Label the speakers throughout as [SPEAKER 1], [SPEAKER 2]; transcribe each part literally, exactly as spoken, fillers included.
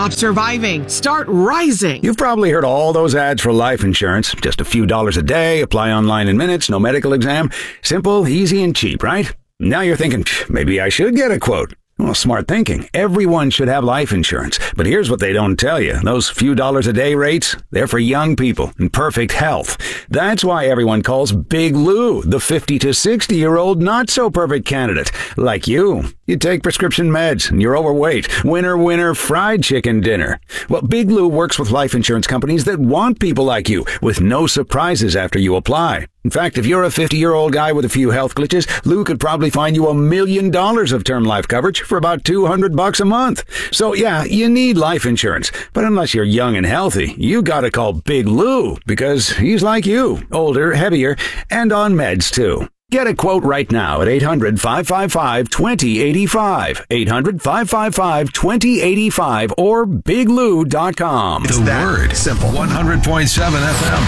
[SPEAKER 1] stop surviving. Start rising.
[SPEAKER 2] You've probably heard all those ads for life insurance. Just a few dollars a day, apply online in minutes, no medical exam. Simple, easy, and cheap, right? Now you're thinking, maybe I should get a quote. Well, smart thinking. Everyone should have life insurance. But here's what they don't tell you. Those few dollars a day rates, they're for young people in perfect health. That's why everyone calls Big Lou the fifty to sixty year old not so perfect candidate. Like you. You take prescription meds and you're overweight. Winner, winner, fried chicken dinner. Well, Big Lou works with life insurance companies that want people like you with no surprises after you apply. In fact, if you're a fifty-year-old guy with a few health glitches, Lou could probably find you a million dollars of term life coverage for about two hundred bucks a month. So yeah, you need life insurance. But unless you're young and healthy, you gotta call Big Lou because he's like you, older, heavier, and on meds too. Get a quote right now at eight hundred, five five five, two zero eight five, eight hundred, five five five, two zero eight five, or big lou dot com.
[SPEAKER 3] It's the word. Simple. one hundred point seven F M.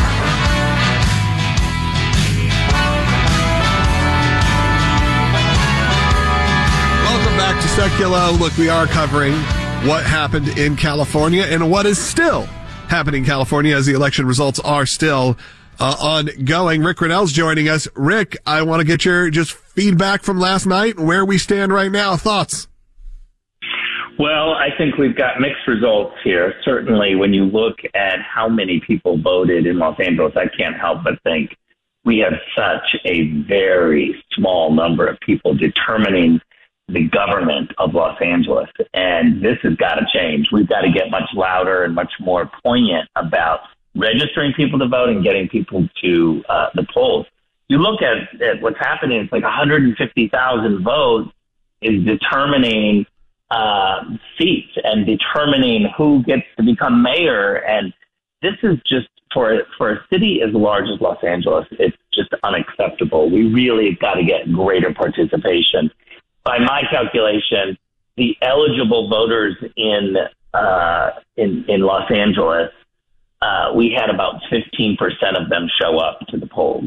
[SPEAKER 4] Welcome back to Secular. Look, we are covering what happened in California and what is still happening in California as the election results are still uh, ongoing. Rick Grenell's joining us. Rick, I want to get your just feedback from last night, where we stand right now. Thoughts?
[SPEAKER 5] Well, I think we've got mixed results here. Certainly, when you look at how many people voted in Los Angeles, I can't help but think we have such a very small number of people determining the government of Los Angeles. And this has got to change. We've got to get much louder and much more poignant about registering people to vote and getting people to uh, the polls. You look at, at what's happening, it's like one hundred fifty thousand votes is determining uh, seats and determining who gets to become mayor. And this is just, for, for a city as large as Los Angeles, it's just unacceptable. We really got to get greater participation. By my calculation, the eligible voters in uh, in, in Los Angeles, uh, we had about fifteen percent of them show up to the polls.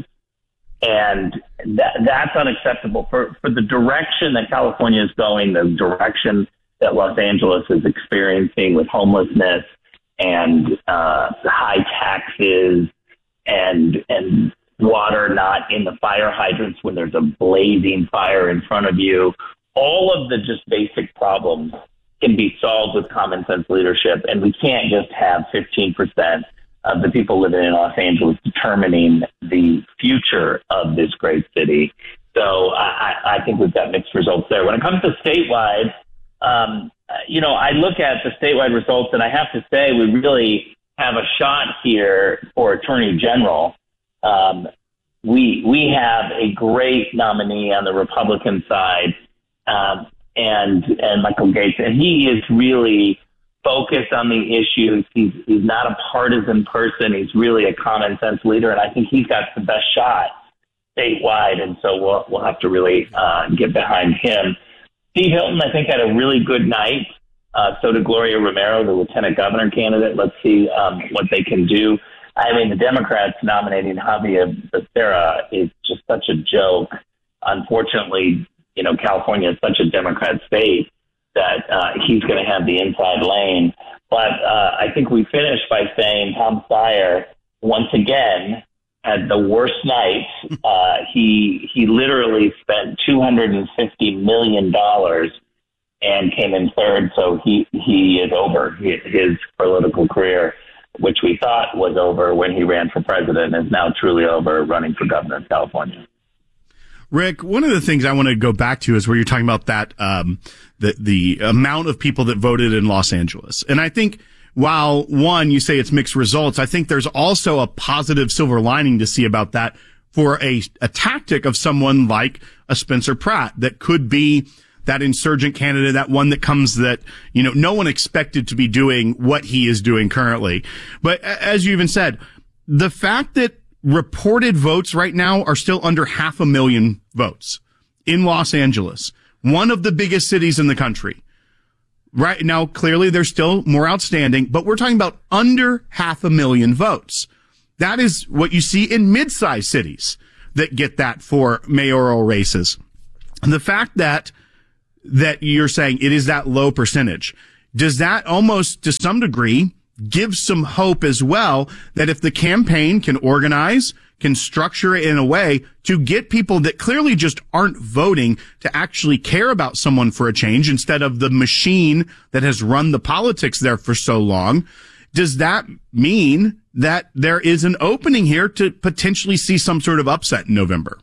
[SPEAKER 5] And that, that's unacceptable. For, for the direction that California is going, the direction that Los Angeles is experiencing with homelessness and uh, high taxes and and water not in the fire hydrants when there's a blazing fire in front of you. All of the just basic problems can be solved with common sense leadership, and we can't just have fifteen percent of the people living in Los Angeles determining the future of this great city. So I, I think we've got mixed results there. When it comes to statewide, um, you know, I look at the statewide results, and I have to say we really have a shot here for Attorney General. Um, we we have a great nominee on the Republican side, um, and and Michael Gaetz, and he is really focused on the issues. He's he's not a partisan person. He's really a common sense leader, and I think he's got the best shot statewide. And so we'll we'll have to really uh, get behind him. Steve Hilton, I think, had a really good night. Uh, so did Gloria Romero, the lieutenant governor candidate. Let's see um, what they can do. I mean, the Democrats nominating Javier Becerra is just such a joke. Unfortunately, you know, California is such a Democrat state that uh, he's going to have the inside lane. But uh, I think we finished by saying Tom Steyer, once again, had the worst night. Uh, he he literally spent two hundred fifty million dollars and came in third. So he, he is over. His political career, which we thought was over when he ran for president, is now truly over running for governor of California.
[SPEAKER 6] Rick, one of the things I want to go back to is where you're talking about that, um, the, the amount of people that voted in Los Angeles. And I think while one, you say it's mixed results, I think there's also a positive silver lining to see about that for a, a tactic of someone like a Spencer Pratt that could be that insurgent candidate, that one that comes that, you know, no one expected to be doing what he is doing currently. But as you even said, the fact that reported votes right now are still under half a million votes in Los Angeles, one of the biggest cities in the country. Right now, clearly there's still more outstanding, but we're talking about under half a million votes. That is what you see in mid-sized cities that get that for mayoral races. And the fact that that you're saying it is that low percentage. does that almost, to some degree, give some hope as well that if the campaign can organize, can structure it in a way to get people that clearly just aren't voting to actually care about someone for a change instead of the machine that has run the politics there for so long, does that mean that there is an opening here to potentially see some sort of upset in November?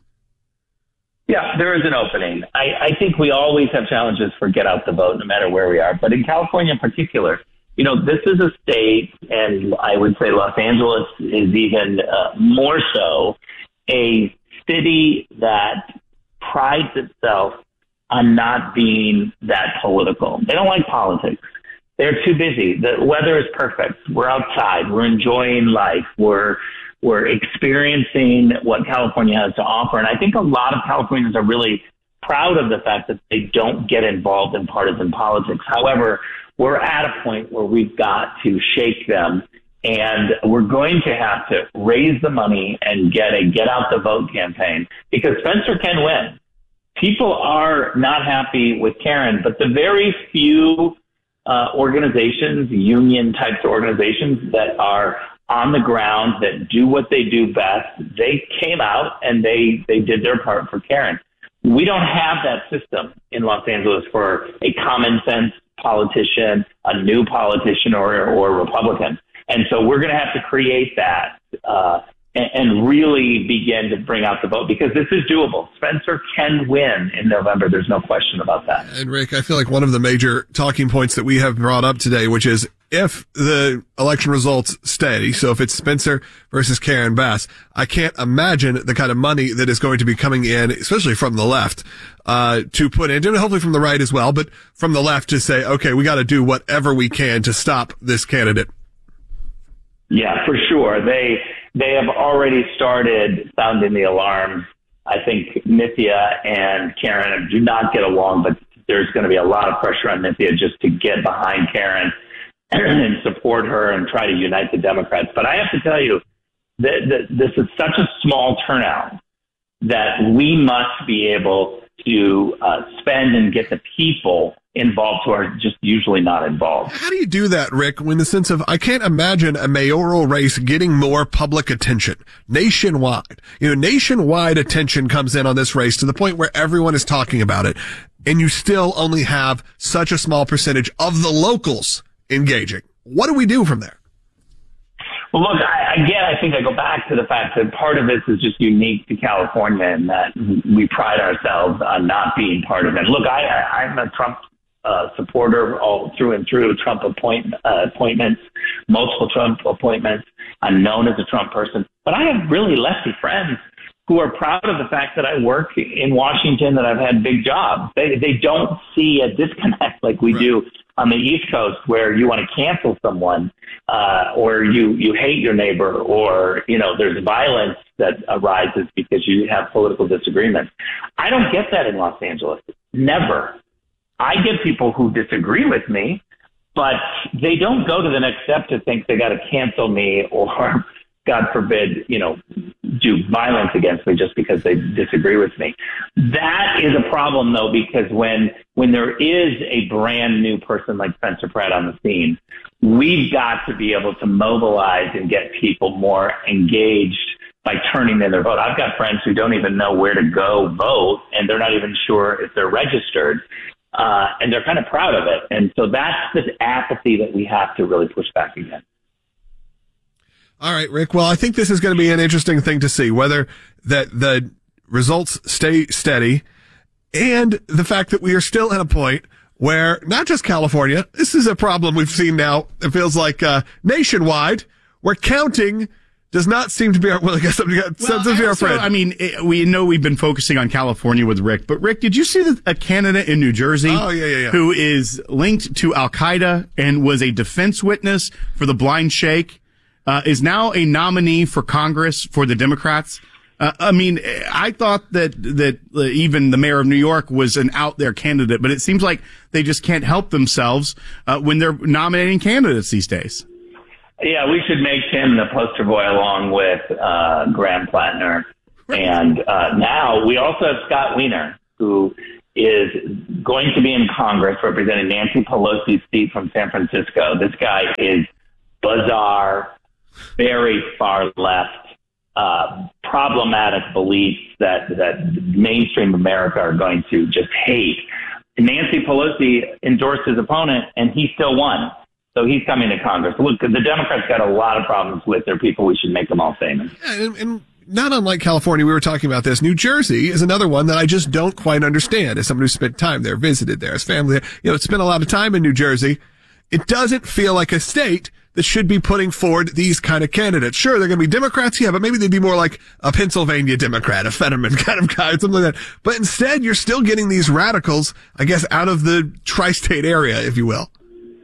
[SPEAKER 5] Yeah, there is an opening. I, I think we always have challenges for get out the vote, no matter where we are. But in California in particular, you know, this is a state, and I would say Los Angeles is even uh, more so, a city that prides itself on not being that political. They don't like politics. They're too busy. The weather is perfect. We're outside. We're enjoying life. We're we're experiencing what California has to offer. And I think a lot of Californians are really proud of the fact that they don't get involved in partisan politics. However, we're at a point where we've got to shake them, and we're going to have to raise the money and get a get out the vote campaign, because Spencer can win. People are not happy with Karen, but the very few uh, organizations, union types of organizations that are on the ground, that do what they do best, they came out and they, they did their part for Karen. We don't have that system in Los Angeles for a common sense politician, a new politician, or or Republican. And so we're going to have to create that uh, and, and really begin to bring out the vote, because this is doable. Spencer can win in November. There's no question about that.
[SPEAKER 4] And Rick, I feel like one of the major talking points that we have brought up today, which is if the election results steady, so if it's Spencer versus Karen Bass, I can't imagine the kind of money that is going to be coming in, especially from the left, uh, to put in, and hopefully from the right as well, but from the left to say, okay, we got to do whatever we can to stop this candidate.
[SPEAKER 5] Yeah, for sure. They, they have already started sounding the alarm. I think Nithya and Karen do not get along, but there's going to be a lot of pressure on Nithya just to get behind Karen and support her and try to unite the Democrats. But I have to tell you that, that this is such a small turnout that we must be able to uh, spend and get the people involved who are just usually not involved.
[SPEAKER 4] How do you do that, Rick, in the sense of, I can't imagine a mayoral race getting more public attention nationwide. You know, nationwide attention comes in on this race to the point where everyone is talking about it, and you still only have such a small percentage of the locals engaging. What do we do from there?
[SPEAKER 5] Well, look, I, again, I think I go back to the fact that part of this is just unique to California, and that we pride ourselves on not being part of it. Look, I, I, I'm a Trump uh, supporter all through and through. Trump appoint, uh, appointments, multiple Trump appointments. I'm known as a Trump person, but I have really lefty friends who are proud of the fact that I work in Washington, that I've had big jobs. They they don't see a disconnect like we right. do on the East Coast, where you want to cancel someone, uh, or you, you hate your neighbor, or, you know, there's violence that arises because you have political disagreements. I don't get that in Los Angeles. Never. I get people who disagree with me, but they don't go to the next step to think they got to cancel me or, God forbid, you know, do violence against me just because they disagree with me. That is a problem, though, because when when there is a brand new person like Spencer Pratt on the scene, we've got to be able to mobilize and get people more engaged by turning in their vote. I've got friends who don't even know where to go vote, and they're not even sure if they're registered, uh, and they're kind of proud of it. And so that's the apathy that we have to really push back against.
[SPEAKER 4] All right, Rick. Well, I think this is going to be an interesting thing to see, whether that the results stay steady and the fact that we are still at a point where not just California, this is a problem we've seen now. It feels like uh, nationwide, where counting does not seem to be our, well, I guess somebody got
[SPEAKER 6] well,
[SPEAKER 4] to be our
[SPEAKER 6] also,
[SPEAKER 4] friend.
[SPEAKER 6] I mean, it, we know we've been focusing on California with Rick, but Rick, did you see that a candidate in New Jersey
[SPEAKER 4] oh, yeah, yeah, yeah.
[SPEAKER 6] who is linked to Al-Qaeda and was a defense witness for the blind sheikh Uh, is now a nominee for Congress for the Democrats? Uh, I mean, I thought that that uh, even the mayor of New York was an out there candidate, but it seems like they just can't help themselves uh, when they're nominating candidates these days.
[SPEAKER 5] Yeah, we should make him the poster boy along with uh, Graham Plattner. And uh, now we also have Scott Wiener, who is going to be in Congress representing Nancy Pelosi's seat from San Francisco. This guy is bizarre, very far left, uh, problematic beliefs that, that mainstream America are going to just hate. Nancy Pelosi endorsed his opponent, and he still won. So he's coming to Congress. Look, the Democrats got a lot of problems with their people. We should make them all famous.
[SPEAKER 4] And, and not unlike California, we were talking about this. New Jersey is another one that I just don't quite understand. As someone who spent time there, visited there, as family, you know, spent a lot of time in New Jersey, it doesn't feel like a state that should be putting forward these kind of candidates. Sure, they're going to be Democrats, yeah, but maybe they'd be more like a Pennsylvania Democrat, a Fetterman kind of guy, something like that. But instead, you're still getting these radicals, I guess, out of the tri-state area, if you will.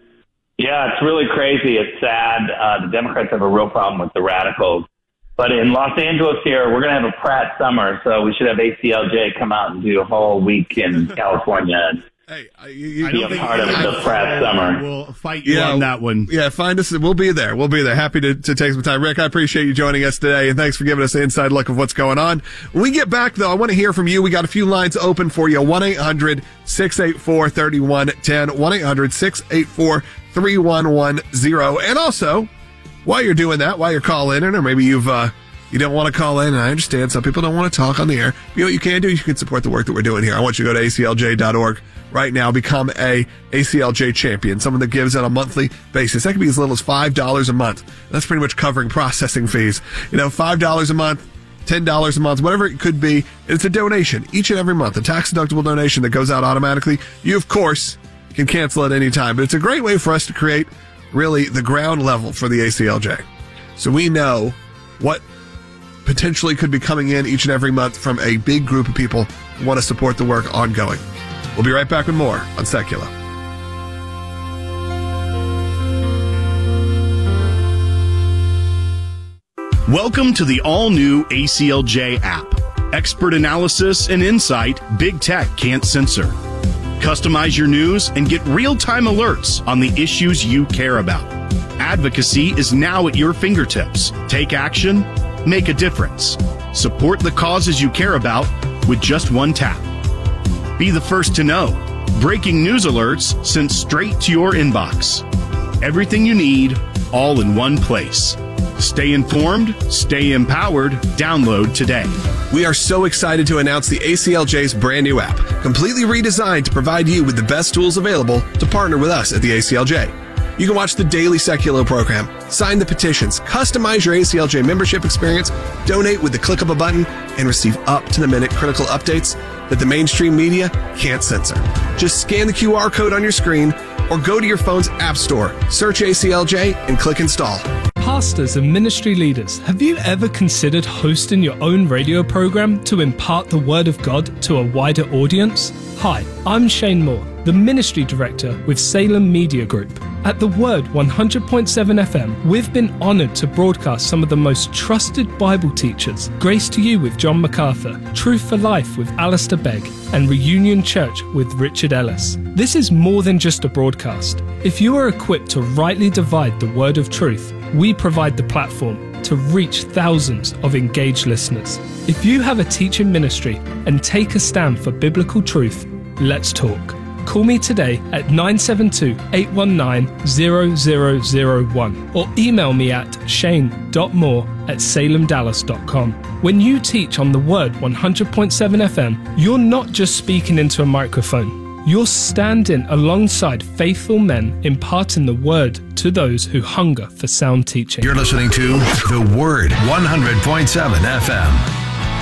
[SPEAKER 5] Yeah, it's really crazy. It's sad. Uh, the Democrats have a real problem with the radicals. But in Los Angeles here, we're going to have a Pratt summer, so we should have A C L J come out and do a whole week in California and
[SPEAKER 4] hey, you, you,
[SPEAKER 5] be a part of the Pratt summer.
[SPEAKER 6] We'll fight you
[SPEAKER 4] yeah,
[SPEAKER 6] on that one.
[SPEAKER 4] Yeah, find us. We'll be there. We'll be there. Happy to, to take some time. Rick, I appreciate you joining us today, and thanks for giving us an inside look of what's going on. When we get back, though, I want to hear from you. We got a few lines open for you. one eight hundred six eight four three one one zero. one eight hundred six eight four three one one zero. And also, while you're doing that, while you're calling in, or maybe you've, uh, you don't want to call in, and I understand some people don't want to talk on the air. You know what you can do? You can support the work that we're doing here. I want you to go to A C L J dot org right now. Become a A C L J champion, someone that gives on a monthly basis. That can be as little as five dollars a month. That's pretty much covering processing fees. You know, five dollars a month, ten dollars a month, whatever it could be. It's a donation each and every month, a tax-deductible donation that goes out automatically. You, of course, can cancel at any time, but it's a great way for us to create really the ground level for the A C L J. So we know what potentially could be coming in each and every month from a big group of people who want to support the work ongoing. We'll be right back with more on Secular.
[SPEAKER 6] Welcome to the all-new A C L J app. Expert analysis and insight big tech can't censor. Customize your news and get real-time alerts on the issues you care about. Advocacy is now at your fingertips. Take action. Make a difference. Support the causes you care about with just one tap. Be the first to know. Breaking news alerts sent straight to your inbox. Everything you need, all in one place. Stay informed, stay empowered. Download today.
[SPEAKER 4] We are so excited to announce the A C L J's brand new app, completely redesigned to provide you with the best tools available to partner with us at the A C L J. You can watch the daily Secular program, sign the petitions, customize your A C L J membership experience, donate with the click of a button, and receive up-to-the-minute critical updates that the mainstream media can't censor. Just scan the Q R code on your screen or go to your phone's app store, search A C L J, and click install.
[SPEAKER 7] Pastors and ministry leaders, have you ever considered hosting your own radio program to impart the Word of God to a wider audience? Hi, I'm Shane Moore, the Ministry Director with Salem Media Group. At The Word one hundred point seven F M, we've been honored to broadcast some of the most trusted Bible teachers. Grace to You with John MacArthur, Truth for Life with Alistair Begg, and Reunion Church with Richard Ellis. This is more than just a broadcast. If you are equipped to rightly divide the word of truth, we provide the platform to reach thousands of engaged listeners. If you have a teaching ministry and take a stand for biblical truth, let's talk. Call me today at nine seven two, eight one nine, zero zero zero one or email me at shane dot moore at salem dallas dot com. When you teach on the Word one hundred point seven F M, you're not just speaking into a microphone. You're standing alongside faithful men imparting the Word to those who hunger for sound teaching.
[SPEAKER 3] You're listening to The Word one hundred point seven F M.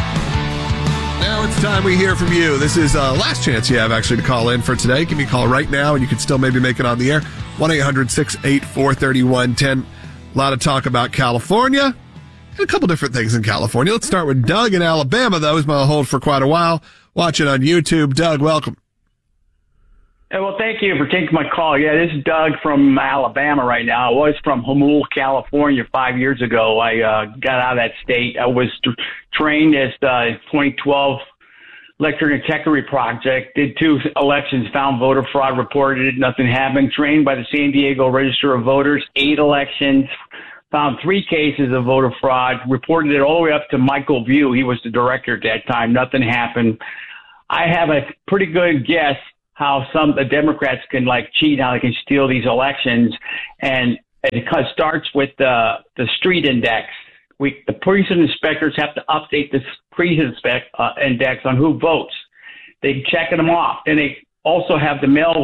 [SPEAKER 4] Now it's time we hear from you. This is uh, last chance you have actually to call in for today. Give me a call right now and you can still maybe make it on the air. one eight hundred six eight four three one one zero. A lot of talk about California and a couple different things in California. Let's start with Doug in Alabama, though. He's been on hold for quite a while. Watch it on YouTube. Doug, welcome.
[SPEAKER 8] Hey, well, thank you for taking my call. Yeah, this is Doug from Alabama right now. I was from Humboldt, California five years ago. I uh, got out of that state. I was t- trained as the twenty twelve Electric Integrity Project, did two elections, found voter fraud, reported it, nothing happened. Trained by the San Diego Register of Voters, eight elections, found three cases of voter fraud, reported it all the way up to Michael View. He was the director at that time. Nothing happened. I have a pretty good guess how some the Democrats can like cheat, how they can steal these elections, and it starts with the the street index. We the precinct inspectors have to update this precinct inspect, uh, index on who votes. They checking them off, and they also have the mail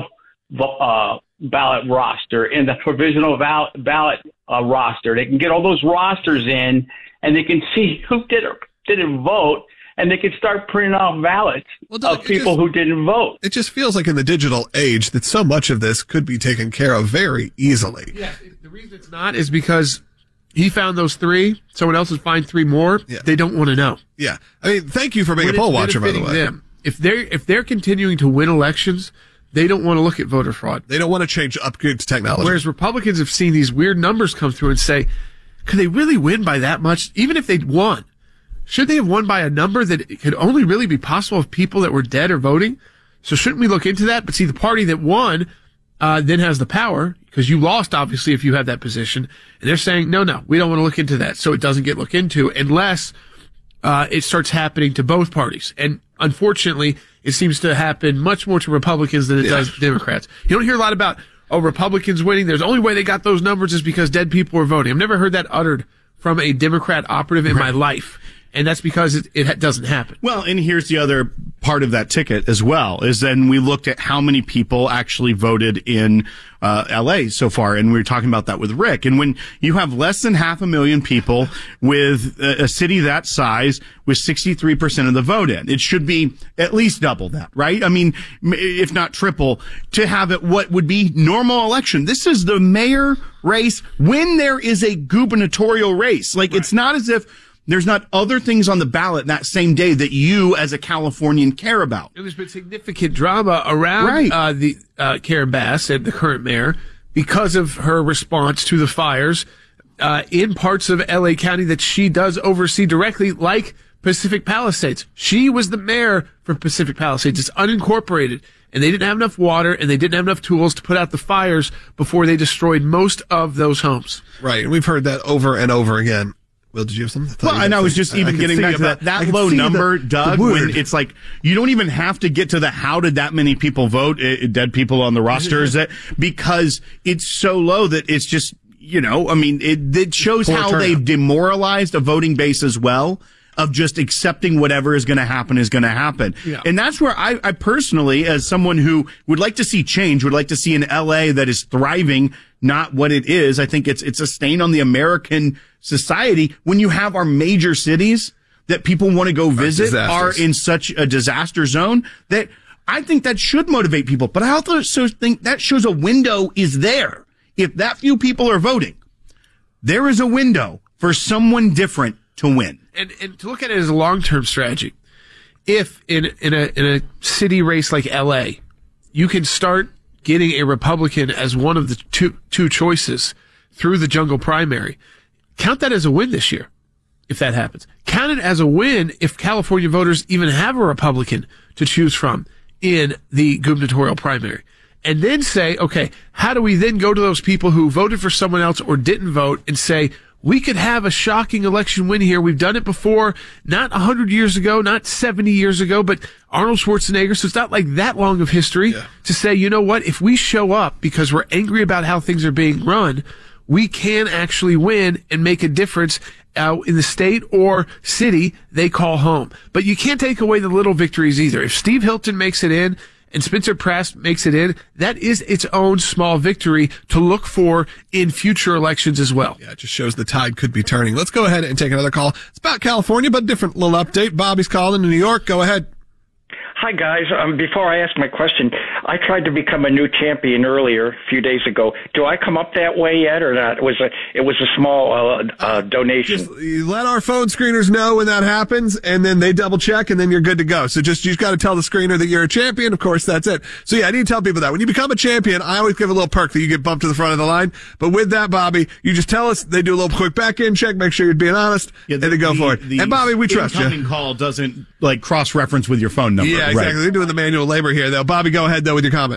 [SPEAKER 8] uh, ballot roster and the provisional val- ballot uh, roster. They can get all those rosters in, and they can see who did or didn't vote. And they can start printing off ballots well, Doug, of people
[SPEAKER 4] just,
[SPEAKER 8] who didn't vote.
[SPEAKER 4] It just feels like in the digital age that so much of this could be taken care of very easily.
[SPEAKER 9] Yeah, the reason it's not is because he found those three. Someone else has found three more. Yeah. They don't want to know.
[SPEAKER 4] Yeah, I mean, thank you for being when a poll watcher, by the way.
[SPEAKER 9] Them. If they're if they're continuing to win elections, they don't want to look at voter fraud.
[SPEAKER 4] They don't want to change upgrade technology.
[SPEAKER 9] Whereas Republicans have seen these weird numbers come through and say, could they really win by that much? Even if they won. Should they have won by a number that could only really be possible of people that were dead or voting? So shouldn't we look into that? But see, the party that won uh, then has the power, because you lost, obviously, if you have that position. And they're saying, no, no, we don't want to look into that. So it doesn't get looked into unless uh, it starts happening to both parties. And unfortunately, it seems to happen much more to Republicans than it yeah. does Democrats. You don't hear a lot about, oh, Republicans winning. There's the only way they got those numbers is because dead people were voting. I've never heard that uttered from a Democrat operative in right. my life. And that's because it, it doesn't happen.
[SPEAKER 6] Well, and here's the other part of that ticket as well, is then we looked at how many people actually voted in uh, L A so far, and we were talking about that with Rick. And when you have less than half a million people with a, a city that size with sixty-three percent of the vote in, it should be at least double that, right? I mean, if not triple, to have it what would be normal election. This is the mayor race when there is a gubernatorial race. Like, right. It's not as if there's not other things on the ballot that same day that you, as a Californian, care about.
[SPEAKER 9] And there's been significant drama around right. uh, the uh, Karen Bass, and the current mayor, because of her response to the fires uh, in parts of L A County that she does oversee directly, like Pacific Palisades. She was the mayor for Pacific Palisades. It's unincorporated, and they didn't have enough water, and they didn't have enough tools to put out the fires before they destroyed most of those homes.
[SPEAKER 4] Right, and we've heard that over and over again. Will, did you have something?
[SPEAKER 6] Well, and I was just even getting back to that, that low number, the, Doug, the when it's like, you don't even have to get to the how did that many people vote, uh, dead people on the roster, is that because it's so low that it's just, you know, I mean, it, it shows Poor how turnout. They've demoralized a voting base as well, of just accepting whatever is going to happen is going to happen. Yeah. And that's where I, I personally, as someone who would like to see change, would like to see an L A that is thriving, not what it is. I think it's, it's a stain on the American society when you have our major cities that people want to go visit are in such a disaster zone that I think that should motivate people. But I also think that shows a window is there. If that few people are voting, there is a window for someone different to win.
[SPEAKER 9] And, and to look at it as a long-term strategy, if in, in a, in a city race like L A, you can start getting a Republican as one of the two, two choices through the jungle primary, count that as a win this year, if that happens. Count it as a win if California voters even have a Republican to choose from in the gubernatorial primary. And then say, okay, how do we then go to those people who voted for someone else or didn't vote and say, we could have a shocking election win here. We've done it before, not one hundred years ago, not seventy years ago, but Arnold Schwarzenegger. So it's not like that long of history yeah. to say, you know what, if we show up because we're angry about how things are being run, we can actually win and make a difference uh, in the state or city they call home. But you can't take away the little victories either. If Steve Hilton makes it in, and Spencer Pratt makes it in, that is its own small victory to look for in future elections as well.
[SPEAKER 4] Yeah, it just shows the tide could be turning. Let's go ahead and take another call. It's about California, but a different little update. Bobby's calling in New York. Go ahead.
[SPEAKER 10] Hi, guys. Um, before I ask my question, I tried to become a new champion earlier, a few days ago. Do I come up that way yet or not? It was a, it was a small uh, uh, donation.
[SPEAKER 4] Just let our phone screeners know when that happens, and then they double check, and then you're good to go. So just, you just got to tell the screener that you're a champion. Of course, that's it. So yeah, I need to tell people that. When you become a champion, I always give a little perk that you get bumped to the front of the line. But with that, Bobby, you just tell us, they do a little quick back-in check, make sure you're being honest,
[SPEAKER 6] yeah, the,
[SPEAKER 4] and then go
[SPEAKER 6] the,
[SPEAKER 4] for it.
[SPEAKER 6] The
[SPEAKER 4] and Bobby, we trust you.
[SPEAKER 6] The incoming call doesn't, like, cross-reference with your phone number.
[SPEAKER 4] Yeah, exactly.
[SPEAKER 6] Right.
[SPEAKER 4] They're doing the manual labor here, though. Bobby, go ahead, though, with your comment.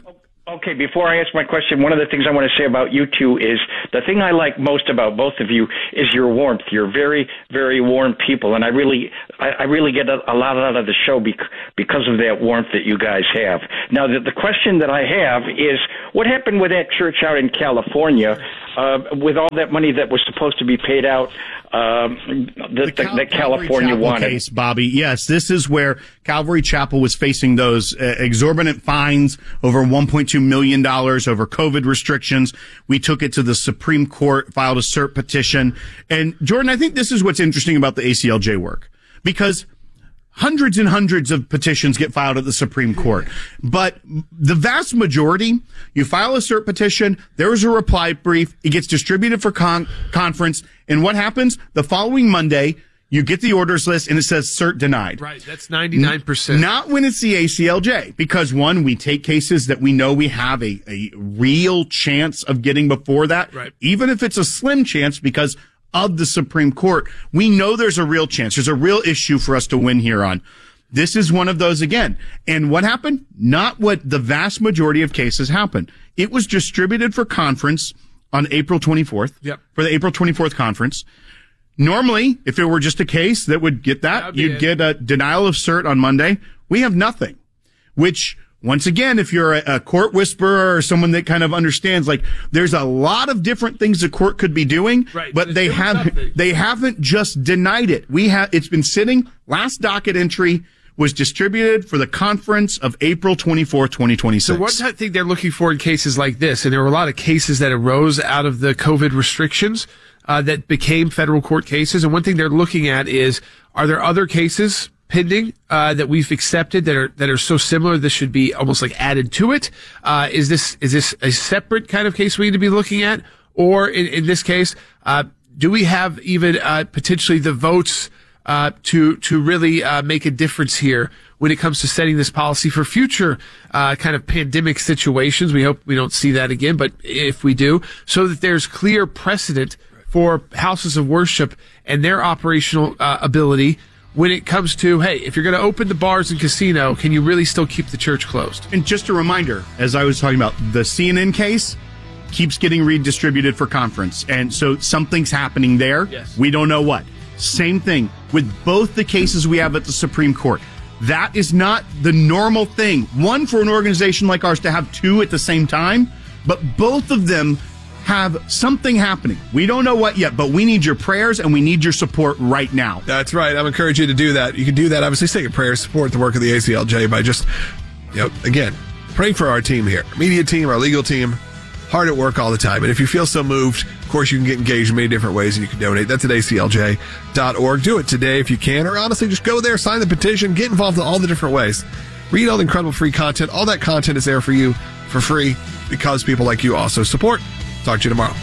[SPEAKER 10] Okay, before I ask my question, one of the things I want to say about you two is the thing I like most about both of you is your warmth. You're very, very warm people, and I really, I, I really get a, a lot out of the show bec- because of that warmth that you guys have. Now, the, the question that I have is, what happened with that church out in California uh, with all that money that was supposed to be paid out um, that, the, Cal- that California
[SPEAKER 6] Chapel
[SPEAKER 10] wanted?
[SPEAKER 6] Case, Bobby, yes, this is where Calvary Chapel was facing those uh, exorbitant fines over one point two million dollars over COVID restrictions. We took it to the Supreme Court, filed a cert petition. And Jordan, I think this is what's interesting about the A C L J work, because hundreds and hundreds of petitions get filed at the Supreme Court. But the vast majority, you file a cert petition, there is a reply brief, it gets distributed for con- conference, and what happens? The following Monday, you get the orders list and it says cert denied.
[SPEAKER 9] Right, that's ninety-nine percent.
[SPEAKER 6] Not when it's the A C L J, because one, we take cases that we know we have a, a real chance of getting before that,
[SPEAKER 9] right.
[SPEAKER 6] Even if it's a slim chance because of the Supreme Court, we know there's a real chance. There's a real issue for us to win here on. This is one of those again. And what happened? Not what the vast majority of cases happen. It was distributed for conference on April twenty-fourth,
[SPEAKER 9] yep.
[SPEAKER 6] for the April twenty-fourth conference. Normally, if it were just a case that would get that, you'd it. get a denial of cert on Monday. We have nothing, which once again, if you're a, a court whisperer or someone that kind of understands, like there's a lot of different things the court could be doing,
[SPEAKER 9] right,
[SPEAKER 6] but they have they haven't just denied it. We have it's been sitting. Last docket entry was distributed for the conference of April twenty-fourth, twenty twenty-six.
[SPEAKER 9] So one thing they're looking for in cases like this, and there were a lot of cases that arose out of the COVID restrictions uh, that became federal court cases, and one thing they're looking at is, are there other cases pending uh, that we've accepted that are that are so similar this should be almost like added to it? Uh, is this is this a separate kind of case we need to be looking at, or in, in this case, uh, do we have even uh, potentially the votes uh, to to really uh, make a difference here when it comes to setting this policy for future uh, kind of pandemic situations? We hope we don't see that again, but if we do, so that there's clear precedent for houses of worship and their operational uh, ability when it comes to, hey, if you're going to open the bars and casino, can you really still keep the church closed?
[SPEAKER 6] And just a reminder, as I was talking about, the C N N case keeps getting redistributed for conference. And so something's happening there.
[SPEAKER 9] Yes.
[SPEAKER 6] We don't know what. Same thing with both the cases we have at the Supreme Court. That is not the normal thing. One, for an organization like ours to have two at the same time, but both of them have something happening. We don't know what yet, but we need your prayers and we need your support right now.
[SPEAKER 4] That's right. I'm encouraging you to do that. You can do that. Obviously, say your prayers, support the work of the A C L J by just, you know, again, praying for our team here, media team, our legal team, hard at work all the time. And if you feel so moved, of course, you can get engaged in many different ways and you can donate. That's at A C L J dot org. Do it today if you can, or honestly, just go there, sign the petition, get involved in all the different ways. Read all the incredible free content. All that content is there for you for free because people like you also support. Talk to you tomorrow.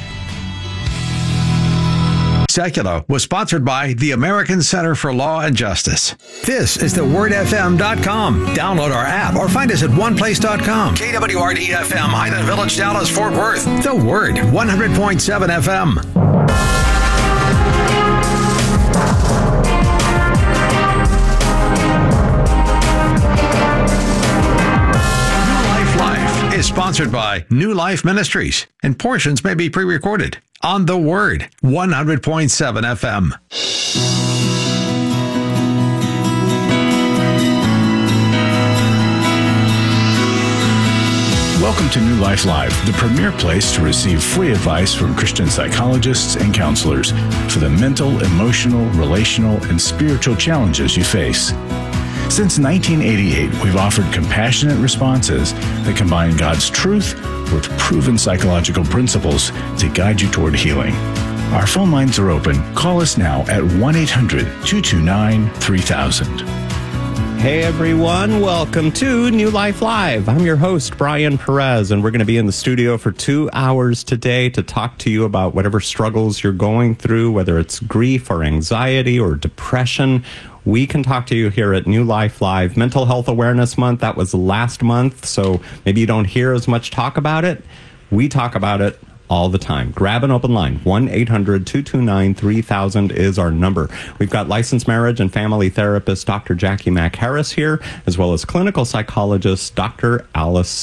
[SPEAKER 11] Secular was sponsored by the American Center for Law and Justice. This is the word f m dot com. Download our app or find us at one place dot com. K W R D F M, Highland Village, Dallas, Fort Worth. The Word, one hundred point seven F M. Is sponsored by New Life Ministries, and portions may be pre-recorded on The Word, one hundred point seven F M.
[SPEAKER 12] Welcome to New Life Live, the premier place to receive free advice from Christian psychologists and counselors for the mental, emotional, relational, and spiritual challenges you face. Since nineteen eighty-eight, we've offered compassionate responses that combine God's truth with proven psychological principles to guide you toward healing. Our phone lines are open. Call us now at one eight hundred two two nine three thousand.
[SPEAKER 13] Hey everyone, welcome to New Life Live. I'm your host, Brian Perez, and we're going to be in the studio for two hours today to talk to you about whatever struggles you're going through, whether it's grief or anxiety or depression. We can talk to you here at New Life Live. Mental Health Awareness Month, that was last month, so maybe you don't hear as much talk about it. We talk about it all the time. Grab an open line. one eight hundred two two nine three thousand is our number. We've got licensed marriage and family therapist Doctor Jackie Mack Harris here, as well as clinical psychologist Doctor Alice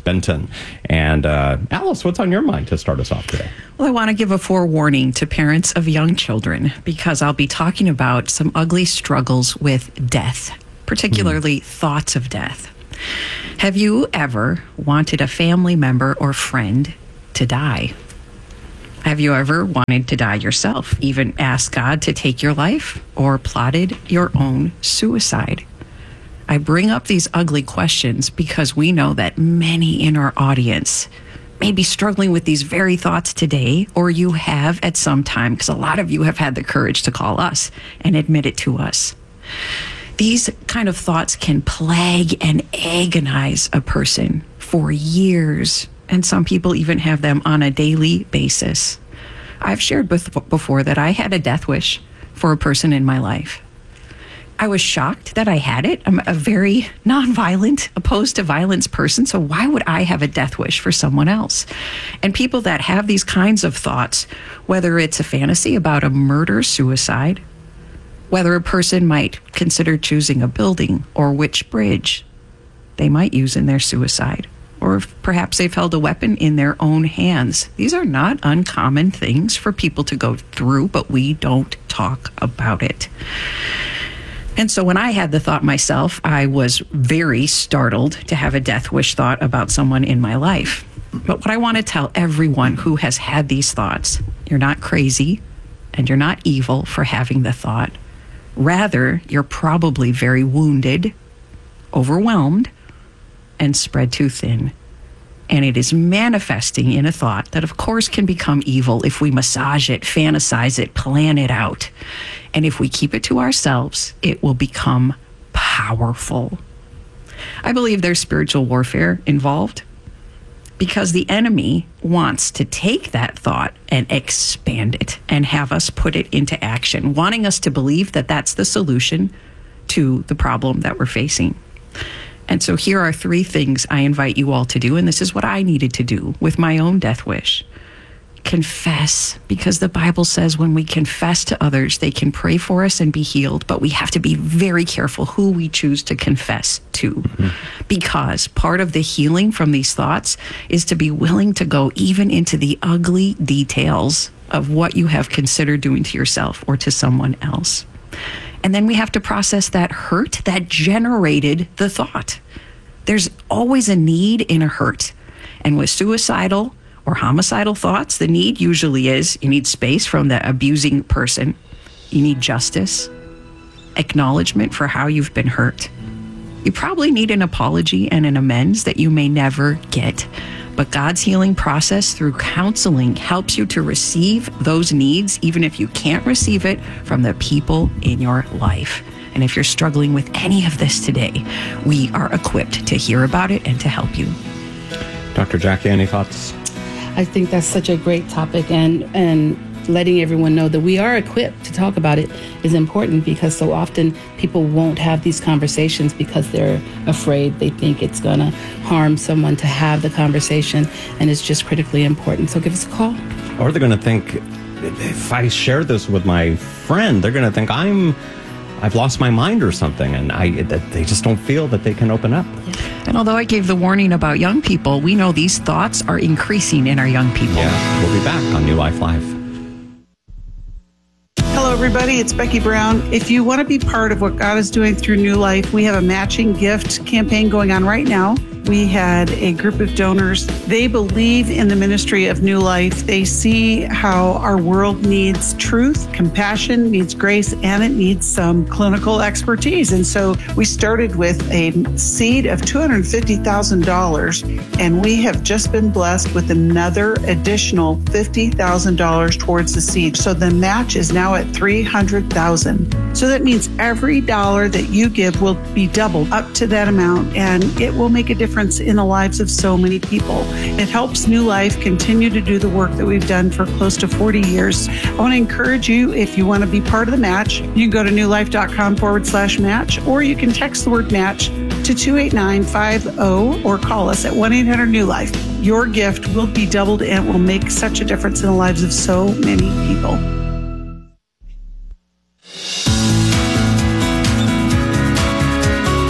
[SPEAKER 13] Benton. And uh, Alice, what's on your mind to start us off today?
[SPEAKER 14] Well, I want to give a forewarning to parents of young children because I'll be talking about some ugly struggles with death, particularly mm. thoughts of death. Have you ever wanted a family member or friend to die? Have you ever wanted to die yourself, even asked God to take your life, or plotted your own suicide? I bring up these ugly questions because we know that many in our audience may be struggling with these very thoughts today, or you have at some time, because a lot of you have had the courage to call us and admit it to us. These kind of thoughts can plague and agonize a person for years, and some people even have them on a daily basis. I've shared before that I had a death wish for a person in my life. I was shocked that I had it. I'm a very nonviolent, opposed to violence person, so why would I have a death wish for someone else? And people that have these kinds of thoughts, whether it's a fantasy about a murder-suicide, whether a person might consider choosing a building or which bridge they might use in their suicide, or perhaps they've held a weapon in their own hands. These are not uncommon things for people to go through, but we don't talk about it. And so when I had the thought myself, I was very startled to have a death wish thought about someone in my life. But what I want to tell everyone who has had these thoughts, you're not crazy and you're not evil for having the thought. Rather, you're probably very wounded, overwhelmed, and spread too thin. And it is manifesting in a thought that, of course, can become evil if we massage it, fantasize it, plan it out. And if we keep it to ourselves, it will become powerful. I believe there's spiritual warfare involved because the enemy wants to take that thought and expand it and have us put it into action, wanting us to believe that that's the solution to the problem that we're facing. And so here are three things I invite you all to do, and this is what I needed to do with my own death wish. Confess, because the Bible says when we confess to others, they can pray for us and be healed, but we have to be very careful who we choose to confess to, mm-hmm. because part of the healing from these thoughts is to be willing to go even into the ugly details of what you have considered doing to yourself or to someone else. And then we have to process that hurt that generated the thought. There's always a need in a hurt. And with suicidal or homicidal thoughts, the need usually is you need space from the abusing person. You need justice, acknowledgement for how you've been hurt. You probably need an apology and an amends that you may never get. But God's healing process through counseling helps you to receive those needs, even if you can't receive it from the people in your life. And if you're struggling with any of this today, we are equipped to hear about it and to help you.
[SPEAKER 13] Doctor Jackie, any thoughts?
[SPEAKER 15] I think that's such a great topic, and and letting everyone know that we are equipped to talk about it is important, because so often people won't have these conversations because they're afraid. They think it's going to harm someone to have the conversation, and it's just critically important. So give us a call.
[SPEAKER 13] Or they're going to think, if I share this with my friend, they're going to think I'm, I've lost my mind or something, and I that they just don't feel that they can open up.
[SPEAKER 14] And although I gave the warning about young people, we know these thoughts are increasing in our young people.
[SPEAKER 13] Yeah, we'll be back on New Life Live.
[SPEAKER 16] Hello, everybody. It's Becky Brown. If you want to be part of what God is doing through New Life, we have a matching gift campaign going on right now. We had a group of donors. They believe in the ministry of New Life. They see how our world needs truth, compassion, needs grace, and it needs some clinical expertise. And so we started with a seed of two hundred fifty thousand dollars, and we have just been blessed with another additional fifty thousand dollars towards the seed. So the match is now at three hundred thousand dollars. So that means every dollar that you give will be doubled up to that amount, and it will make a difference in the lives of so many people. It helps New Life continue to do the work that we've done for close to forty years. I want to encourage you, if you want to be part of the match, you can go to newlife.com forward slash match, or you can text the word match to two eight nine five zero or call us at one eight hundred new life. Your gift will be doubled and will make such a difference in the lives of so many people.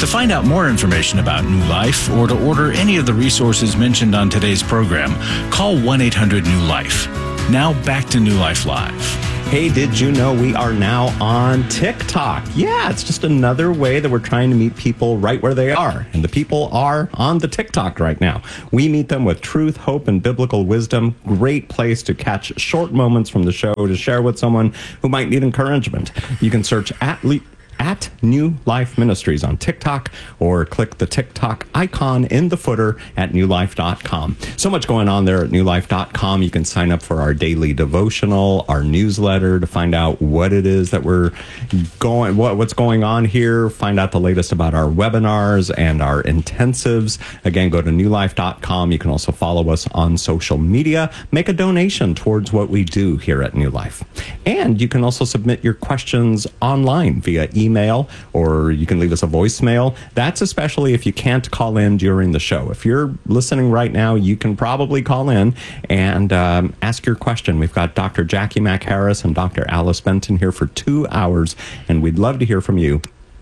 [SPEAKER 12] To find out more information about New Life or to order any of the resources mentioned on today's program, call one eight hundred new life. Now back to New Life Live.
[SPEAKER 13] Hey, did you know we are now on TikTok? Yeah, it's just another way that we're trying to meet people right where they are. And the people are on the TikTok right now. We meet them with truth, hope, and biblical wisdom. Great place to catch short moments from the show to share with someone who might need encouragement. You can search at le- at New Life Ministries on TikTok or click the TikTok icon in the footer at new life dot com. So much going on there at new life dot com. You can sign up for our daily devotional, our newsletter to find out what it is that we're going, what, what's going on here, find out the latest about our webinars and our intensives. Again, go to new life dot com. You can also follow us on social media, make a donation towards what we do here at New Life. And you can also submit your questions online via email. email, or you can leave us a voicemail. That's especially if you can't call in during the show. If you're listening right now, you can probably call in and um, ask your question. We've got Doctor Jackie Mack Harris and Doctor Alice Benton here for two hours, and we'd love to hear from you.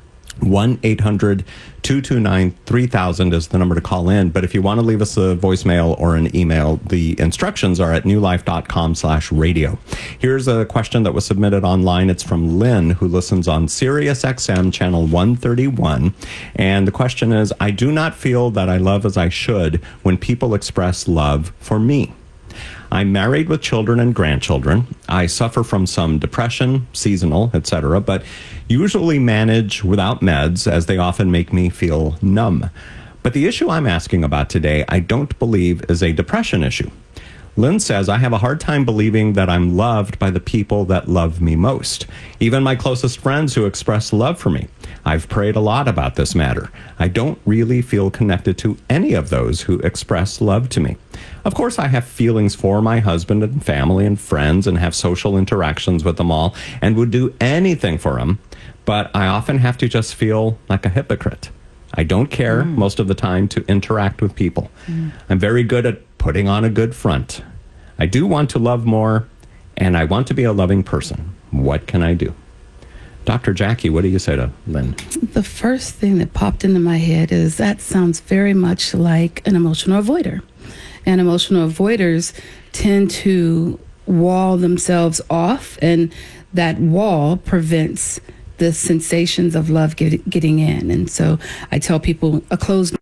[SPEAKER 13] one eight hundred two two nine three thousand is the number to call in. But if you want to leave us a voicemail or an email, the instructions are at new life dot com slash radio. Here's a question that was submitted online. It's from Lynn, who listens on Sirius X M channel one thirty-one. And the question is, I do not feel that I love as I should when people express love for me. I'm married with children and grandchildren. I suffer from some depression, seasonal, et cetera, but usually manage without meds, as they often make me feel numb. But the issue I'm asking about today, I don't believe is a depression issue. Lynn says, I have a hard time believing that I'm loved by the people that love me most, even my closest friends who express love for me. I've prayed a lot about this matter. I don't really feel connected to any of those who express love to me. Of course, I have feelings for my husband and family and friends and have social interactions with them all and would do anything for them, but I often have to just feel like a hypocrite. I don't care mm. most of the time to interact with people. Mm. I'm very good at putting on a good front. I do want to love more, and I want to be a loving person. What can I do? Doctor Jackie, what do you say to Lynn?
[SPEAKER 15] The first thing that popped into my head is that sounds very much like an emotional avoider. And emotional avoiders tend to wall themselves off, and that wall prevents the sensations of love get, getting in. And so I tell people a closed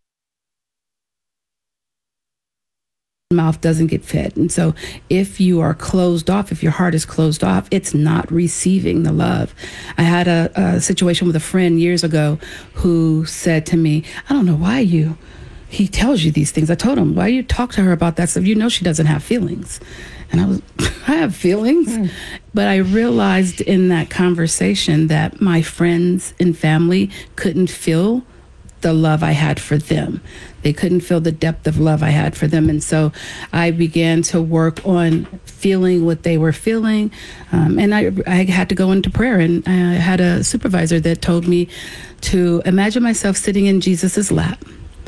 [SPEAKER 15] mouth doesn't get fed. And so if you are closed off, if your heart is closed off, it's not receiving the love. I had a, a situation with a friend years ago who said to me, I don't know why you, he tells you these things. I told him, why you talk to her about that stuff? You know she doesn't have feelings. And I was, I have feelings. Mm. But I realized in that conversation that my friends and family couldn't feel the love I had for them. They couldn't feel the depth of love I had for them. And so I began to work on feeling what they were feeling. Um, and I, I had to go into prayer. And I had a supervisor that told me to imagine myself sitting in Jesus's lap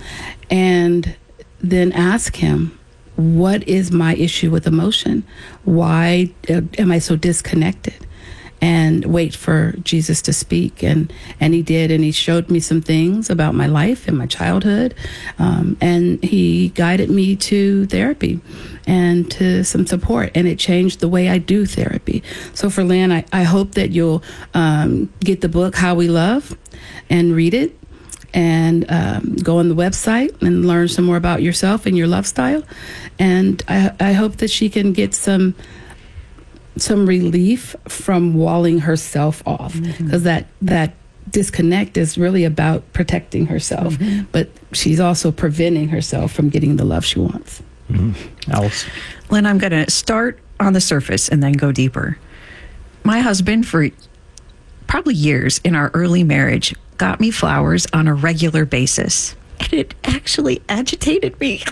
[SPEAKER 15] and then ask him, what is my issue with emotion? Why uh, am I so disconnected? And wait for Jesus to speak. And, and he did. And he showed me some things about my life and my childhood. Um, and he guided me to therapy and to some support. And it changed the way I do therapy. So for Lynn, I, I hope that you'll um, get the book, How We Love, and read it. And um, go on the website and learn some more about yourself and your love style. And I, I hope that she can get some some relief from walling herself off, because mm-hmm. that that disconnect is really about protecting herself, mm-hmm. but she's also preventing herself from getting the love she wants.
[SPEAKER 13] Mm-hmm. Alice?
[SPEAKER 14] Lynn, I'm going to start on the surface and then go deeper. My husband, for probably years in our early marriage, got me flowers on a regular basis. And it actually agitated me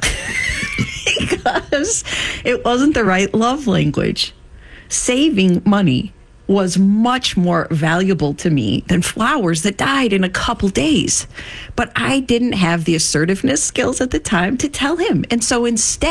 [SPEAKER 14] because it wasn't the right love language. Saving money was much more valuable to me than flowers that died in a couple days. But I didn't have the assertiveness skills at the time to tell him. And so instead,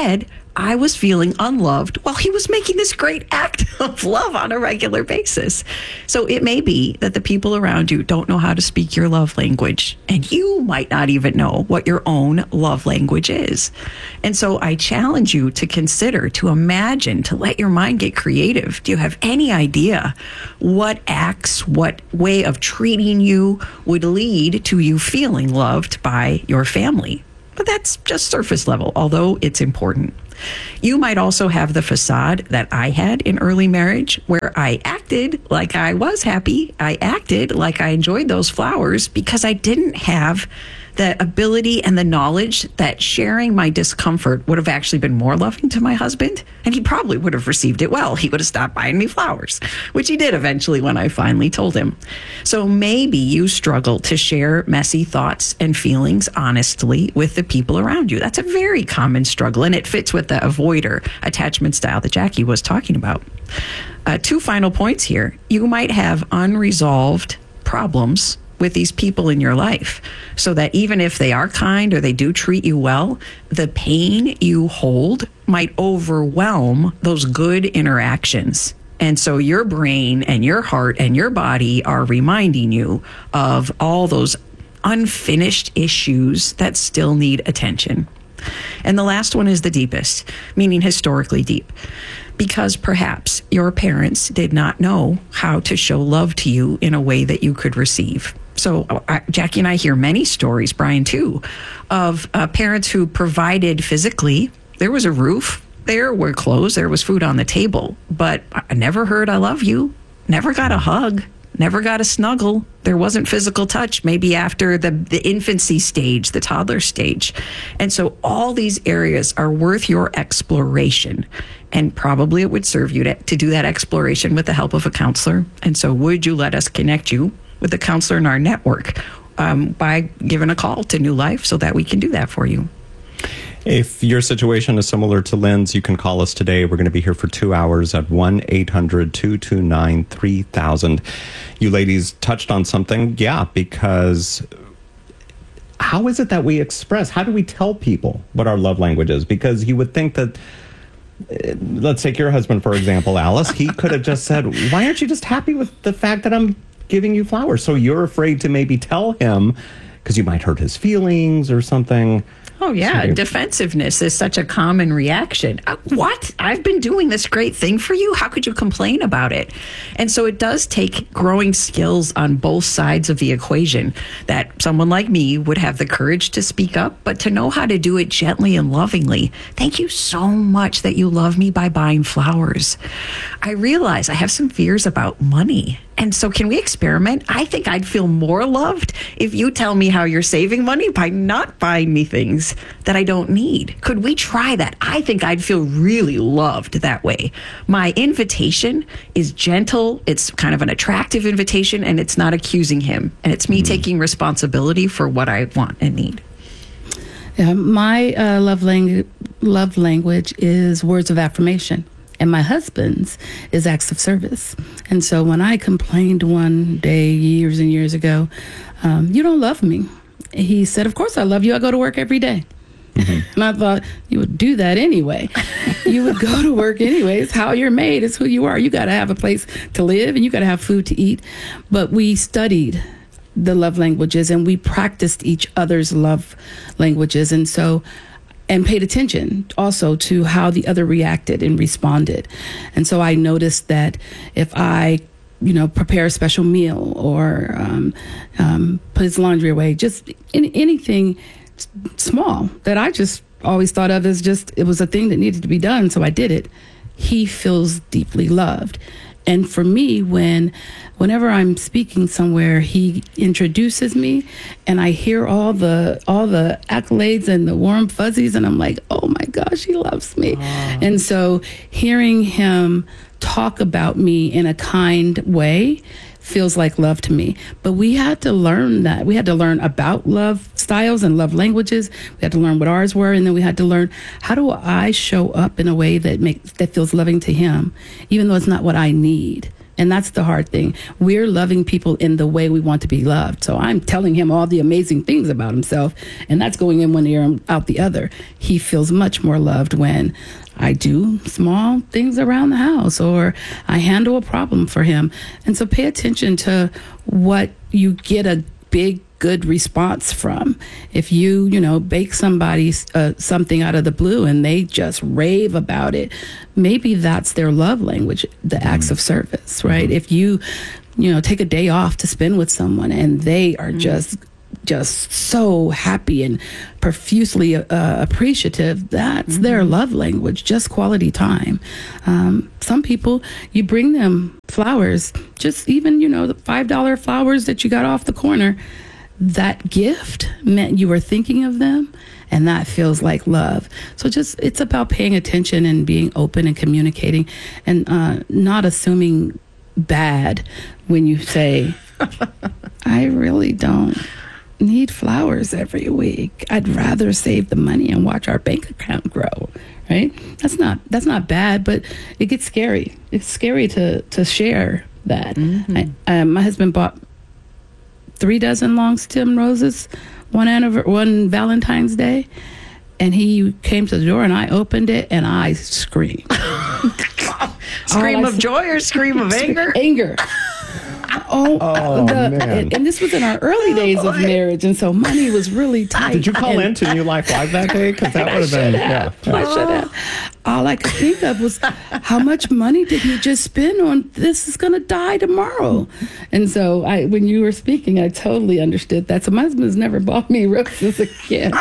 [SPEAKER 14] I was feeling unloved while he was making this great act of love on a regular basis. So it may be that the people around you don't know how to speak your love language, and you might not even know what your own love language is. And so I challenge you to consider, to imagine, to let your mind get creative. Do you have any idea what acts, what way of treating you would lead to you feeling loved by your family? But that's just surface level, although it's important. You might also have the facade that I had in early marriage, where I acted like I was happy. I acted like I enjoyed those flowers because I didn't have the ability and the knowledge that sharing my discomfort would have actually been more loving to my husband. And he probably would have received it well. He would have stopped buying me flowers, which he did eventually when I finally told him. So maybe you struggle to share messy thoughts and feelings honestly with the people around you. That's a very common struggle, and it fits with the avoider attachment style that Jackie was talking about. Uh, two final points here. You might have unresolved problems with these people in your life, so that even if they are kind or they do treat you well, the pain you hold might overwhelm those good interactions. And so your brain and your heart and your body are reminding you of all those unfinished issues that still need attention. And the last one is the deepest, meaning historically deep, because perhaps your parents did not know how to show love to you in a way that you could receive. So uh, Jackie and I hear many stories, Brian too, of uh, parents who provided physically. There was a roof, there were clothes, there was food on the table, but I never heard I love you, never got a hug, never got a snuggle. There wasn't physical touch, maybe after the, the infancy stage, the toddler stage. And so all these areas are worth your exploration. And probably it would serve you to, to do that exploration with the help of a counselor. And so would you let us connect you with the counselor in our network um, by giving a call to New Life so that we can do that for you?
[SPEAKER 13] If your situation is similar to Lynn's, you can call us today. We're going to be here for two hours at one eight hundred two two nine three thousand. You ladies touched on something. Yeah, because how is it that we express, how do we tell people what our love language is? Because you would think that, let's take your husband, for example, Alice. He could have just said, why aren't you just happy with the fact that I'm giving you flowers? So you're afraid to maybe tell him because you might hurt his feelings or something.
[SPEAKER 14] Oh, yeah. So defensiveness is such a common reaction. Uh, what? I've been doing this great thing for you. How could you complain about it? And so it does take growing skills on both sides of the equation, that someone like me would have the courage to speak up, but to know how to do it gently and lovingly. Thank you so much that you love me by buying flowers. I realize I have some fears about money. And so can we experiment? I think I'd feel more loved if you tell me how you're saving money by not buying me things that I don't need. Could we try that? I think I'd feel really loved that way. My invitation is gentle. It's kind of an attractive invitation, and it's not accusing him. And it's me mm-hmm. taking responsibility for what I want and need.
[SPEAKER 15] Yeah, my uh, love, lang- love language is words of affirmation. And my husband's is acts of service. And so when I complained one day, years and years ago, um, you don't love me. He said, of course I love you. I go to work every day. Mm-hmm. And I thought, you would do that anyway. You would go to work anyway. It's how you're made. It's who you are. You got to have a place to live and you got to have food to eat. But we studied the love languages and we practiced each other's love languages. And so and paid attention also to how the other reacted and responded. And so I noticed that if I, you know, prepare a special meal or um, um, put his laundry away, just in, anything small that I just always thought of as just, it was a thing that needed to be done, so I did it, he feels deeply loved. And for me, when, whenever I'm speaking somewhere, he introduces me, and I hear all the all the accolades and the warm fuzzies, and I'm like, oh my gosh, he loves me. Aww. And so, hearing him talk about me in a kind way feels like love to me. But we had to learn that. We had to learn about love styles and love languages. We had to learn what ours were, and then we had to learn, how do I show up in a way that makes that feels loving to him, even though it's not what I need. And that's the hard thing. We're loving people in the way we want to be loved. So I'm telling him all the amazing things about himself, and that's going in one ear and out the other. He feels much more loved when I do small things around the house or I handle a problem for him. And so pay attention to what you get a big, good response from. If you, you know, bake somebody uh, something out of the blue and they just rave about it, maybe that's their love language, the mm-hmm. acts of service, right? Mm-hmm. If you, you know, take a day off to spend with someone and they are mm-hmm. just just so happy and profusely uh, appreciative, that's mm-hmm. their love language, just quality time. Um, some people, you bring them flowers, just even, you know, the five dollar flowers that you got off the corner, that gift meant you were thinking of them, and that feels like love. So just, it's about paying attention and being open and communicating and uh, not assuming bad when you say, I really don't need flowers every week. I'd rather save the money and watch our bank account grow, right? That's not that's not bad, but it gets scary. It's scary to to share that. Mm-hmm. I, uh, my husband bought three dozen long stem roses one anniver- one Valentine's Day, and he came to the door and I opened it and I screamed.
[SPEAKER 14] Scream of joy or scream of anger?
[SPEAKER 15] Anger. Oh,
[SPEAKER 13] oh
[SPEAKER 15] the,
[SPEAKER 13] man.
[SPEAKER 15] And, and this was in our early days of marriage, and so money was really tight.
[SPEAKER 13] Did you call
[SPEAKER 15] and,
[SPEAKER 13] in to New Life Live that day? Because that would have been, yeah. yeah.
[SPEAKER 15] I should have. All I could think of was, how much money did he just spend on this is going to die tomorrow? And so I, when you were speaking, I totally understood that. So my husband's never bought me roses again.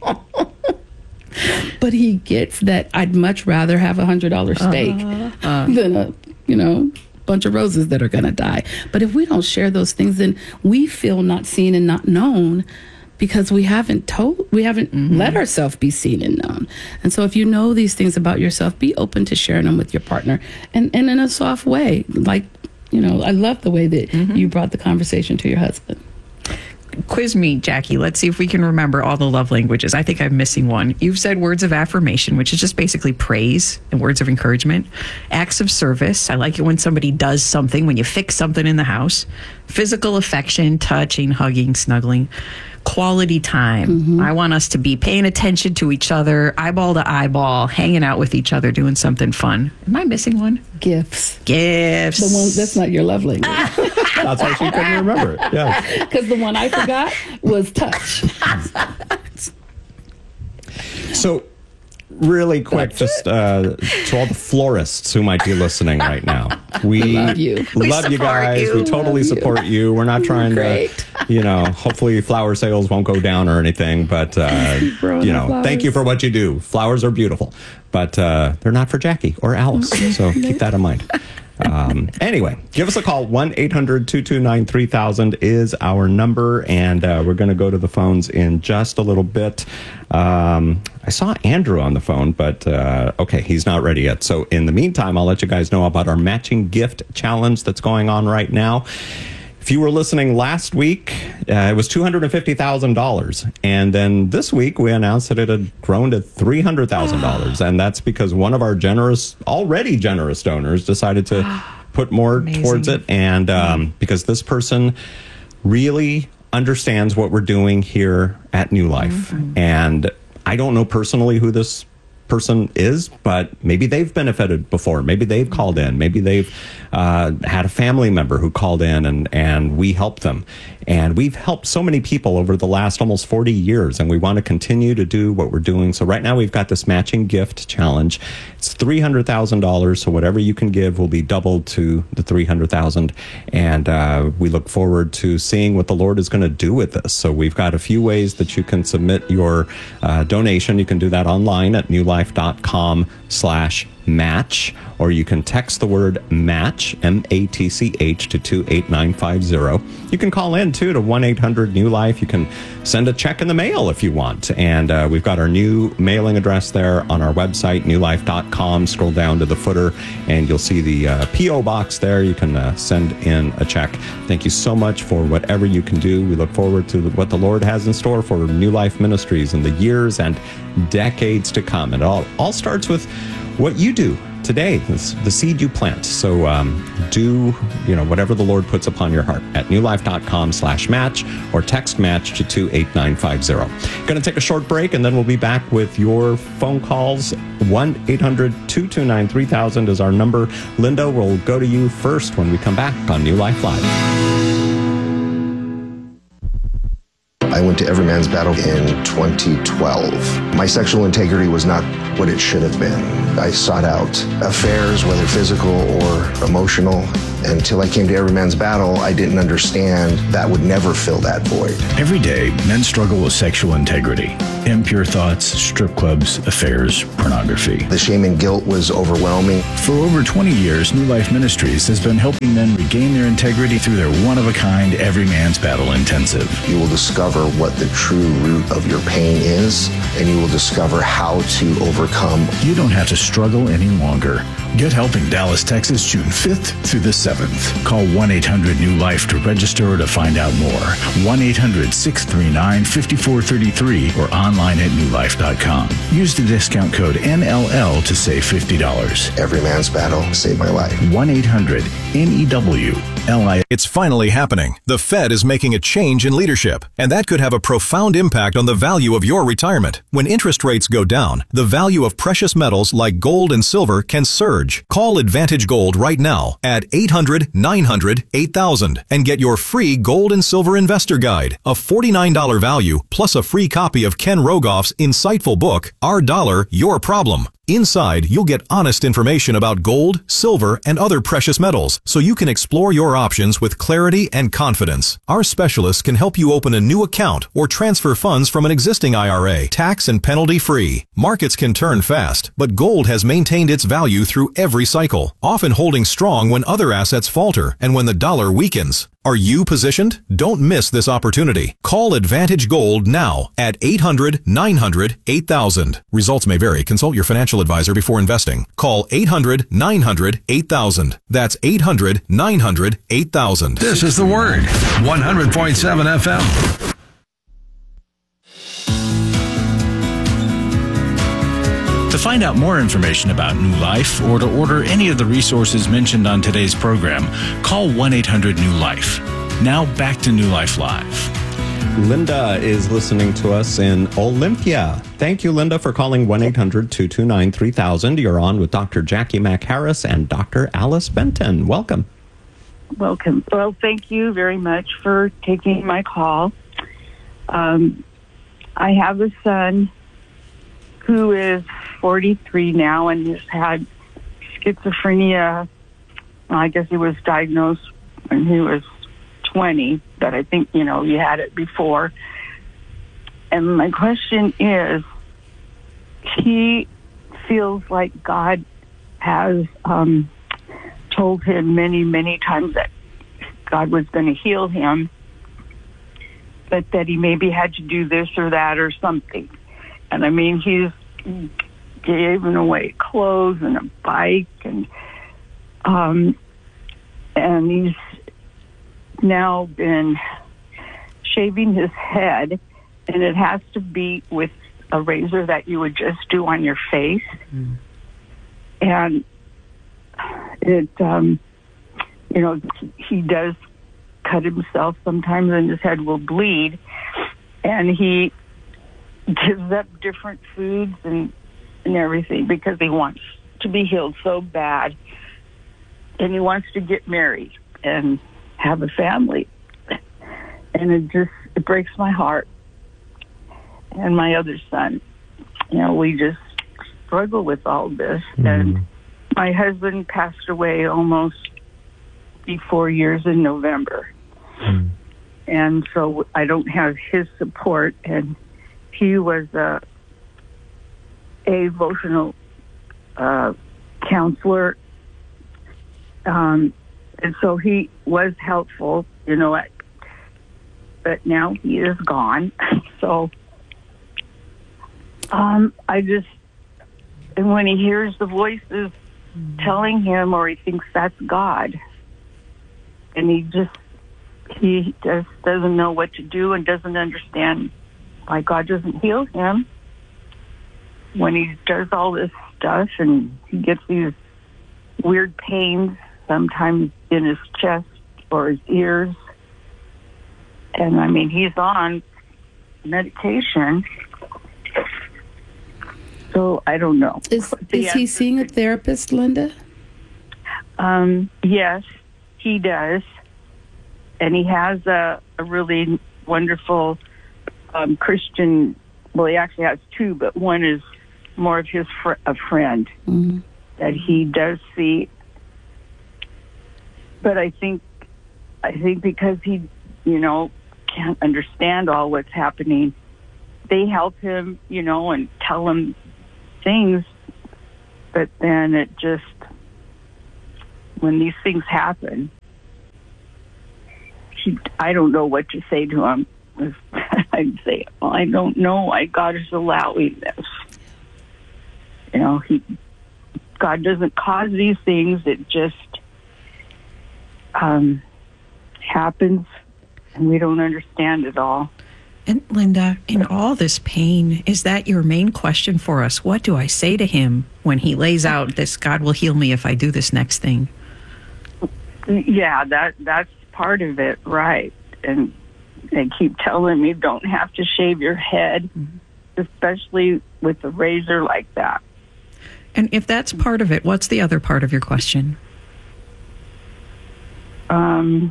[SPEAKER 15] But he gets that I'd much rather have a hundred dollar steak uh, uh. than a, you know, bunch of roses that are going to die. But if we don't share those things, then we feel not seen and not known because we haven't told, we haven't mm-hmm. let ourselves be seen and known. And so if you know these things about yourself, be open to sharing them with your partner, and, and in a soft way. Like, you know, I love the way that mm-hmm. you brought the conversation to your husband.
[SPEAKER 14] Quiz me, Jackie. Let's see if we can remember all the love languages. I think I'm missing one. You've said words of affirmation, which is just basically praise and words of encouragement. Acts of service. I like it when somebody does something, when you fix something in the house. Physical affection, touching, hugging, snuggling. Quality time. Mm-hmm. I want us to be paying attention to each other, eyeball to eyeball, hanging out with each other, doing something fun. Am I missing one?
[SPEAKER 15] Gifts.
[SPEAKER 14] Gifts.
[SPEAKER 15] The one that's not your love language.
[SPEAKER 13] That's why she couldn't remember it. Yeah.
[SPEAKER 15] Because the one I forgot was touch.
[SPEAKER 13] So, really quick, just uh, to all the florists who might be listening right now, we
[SPEAKER 15] love you.
[SPEAKER 13] We love you guys.
[SPEAKER 15] You.
[SPEAKER 13] We totally
[SPEAKER 15] love
[SPEAKER 13] support you. you. We're not trying
[SPEAKER 15] Great.
[SPEAKER 13] to, you know, hopefully flower sales won't go down or anything, but, uh, you know,
[SPEAKER 15] flowers.
[SPEAKER 13] Thank you for what you do. Flowers are beautiful, but uh, they're not for Jackie or Alice, so keep that in mind. Um, anyway, give us a call. one eight hundred two two nine three thousand is our number, and uh, we're going to go to the phones in just a little bit. Um, I saw Andrew on the phone, but uh, okay, he's not ready yet. So in the meantime, I'll let you guys know about our matching gift challenge that's going on right now. If you were listening last week, uh, it was two hundred fifty thousand dollars. And then this week, we announced that it had grown to three hundred thousand dollars. And that's because one of our generous, already generous donors decided to put more
[SPEAKER 14] Amazing.
[SPEAKER 13] towards it. And um, because this person really understands what we're doing here at New Life. Mm-hmm. And I don't know personally who this person is, but maybe they've benefited before. Maybe they've called in. Maybe they've uh, had a family member who called in and, and we helped them. And we've helped so many people over the last almost forty years, and we want to continue to do what we're doing. So right now we've got this matching gift challenge. It's three hundred thousand dollars, so whatever you can give will be doubled to the three hundred thousand dollars. And uh, we look forward to seeing what the Lord is going to do with this. So we've got a few ways that you can submit your uh, donation. You can do that online at newlife.com slash match, or you can text the word match, M A T C H, to two eight nine five zero. You can call in too to one eight hundred new life. You can send a check in the mail if you want. And uh, we've got our new mailing address there on our website, new life dot com. Scroll down to the footer and you'll see the uh, P O box there. You can uh, send in a check. Thank you so much for whatever you can do. We look forward to what the Lord has in store for New Life Ministries in the years and decades to come. And it all, all starts with what you do today, it's the seed you plant. So um, do, you know, whatever the Lord puts upon your heart at newlife.com slash match or text match to two eight nine five zero. Going to take a short break, and then we'll be back with your phone calls. one eight hundred two two nine three thousand is our number. Linda, we'll go to you first when we come back on New Life Live.
[SPEAKER 17] I went to Every Man's Battle in twenty twelve. My sexual integrity was not what it should have been. I sought out affairs, whether physical or emotional. Until I came to Every Man's Battle, I didn't understand that would never fill that void.
[SPEAKER 12] Every day, men struggle with sexual integrity. Impure thoughts, strip clubs, affairs, pornography.
[SPEAKER 17] The shame and guilt was overwhelming.
[SPEAKER 12] For over twenty years, New Life Ministries has been helping men regain their integrity through their one-of-a-kind Every Man's Battle Intensive.
[SPEAKER 17] You will discover what the true root of your pain is, and you will discover how to overcome.
[SPEAKER 12] You don't have to struggle any longer. Get help in Dallas, Texas, June fifth through the seventh. Call one eight hundred new life to register or to find out more. one eight hundred six three nine five four three three or online at new life dot com. Use the discount code N L L to save fifty dollars.
[SPEAKER 17] Every Man's Battle saved my life.
[SPEAKER 12] one eight hundred N E W L I.
[SPEAKER 18] It's finally happening. The Fed is making a change in leadership, and that could have a profound impact on the value of your retirement. When interest rates go down, the value of precious metals like gold and silver can surge. Call Advantage Gold right now at eight hundred nine hundred eight thousand and get your free Gold and Silver Investor Guide, a forty-nine dollars value, plus a free copy of Ken Rogoff's insightful book, Our Dollar, Your Problem. Inside, you'll get honest information about gold, silver, and other precious metals, so you can explore your options with clarity and confidence. Our specialists can help you open a new account or transfer funds from an existing I R A, tax and penalty free. Markets can turn fast, but gold has maintained its value through every cycle, often holding strong when other assets falter and when the dollar weakens. Are you positioned? Don't miss this opportunity. Call Advantage Gold now at eight hundred nine hundred eight thousand. Results may vary. Consult your financial advisor before investing. Call eight hundred nine hundred eight thousand. That's eight hundred nine hundred eight thousand.
[SPEAKER 11] This is The Word, one hundred point seven F M.
[SPEAKER 12] To find out more information about New Life or to order any of the resources mentioned on today's program, call one eight hundred new life. Now back to New Life Live.
[SPEAKER 13] Linda is listening to us in Olympia. Thank you, Linda, for calling one eight hundred two two nine three thousand. You're on with Doctor Jackie McHarris and Doctor Alice Benton. Welcome.
[SPEAKER 19] Welcome. Well, thank you very much for taking my call. Um, I have a son who is forty-three now and has had schizophrenia. Well, I guess he was diagnosed when he was twenty, but I think, you know, he had it before. And my question is, he feels like God has um, told him many, many times that God was going to heal him, but that he maybe had to do this or that or something. And I mean, he's giving away clothes and a bike, and um, and he's now been shaving his head, and it has to be with a razor that you would just do on your face. Mm. And it, um, you know, he does cut himself sometimes, and his head will bleed, and he gives up different foods and, and everything because he wants to be healed so bad, and he wants to get married and have a family. And it just, it breaks my heart. And my other son, you know, we just struggle with all this. Mm-hmm. And my husband passed away almost be four years in November. Mm-hmm. And so I don't have his support, and he was a, a emotional uh, counselor, um, and so he was helpful, you know, at, but now he is gone. So um, I just, and when he hears the voices mm-hmm. telling him, or he thinks that's God, and he just, he just doesn't know what to do and doesn't understand why God doesn't heal him when he does all this stuff, and he gets these weird pains, sometimes in his chest or his ears. And, I mean, he's on medication. So, I don't know.
[SPEAKER 15] Is, is he seeing a therapist, Linda?
[SPEAKER 19] Um, yes, he does. And he has a, a really wonderful um, Christian, well, he actually has two, but one is more of his fr- a friend
[SPEAKER 15] mm-hmm.
[SPEAKER 19] that he does see. But I think, I think because he, you know, can't understand all what's happening, they help him, you know, and tell him things, but then it just, when these things happen, he, I don't know what to say to him. I'd say, well, I don't know why God is allowing this. You know, he, God doesn't cause these things. It just um, happens, and we don't understand it all.
[SPEAKER 14] And Linda, in all this pain, is that your main question for us? What do I say to him when he lays out this, God will heal me if I do this next thing?
[SPEAKER 19] Yeah, that that's part of it, right. And they keep telling me don't have to shave your head, mm-hmm. especially with a razor like that.
[SPEAKER 14] And if that's part of it, what's the other part of your question?
[SPEAKER 19] Um,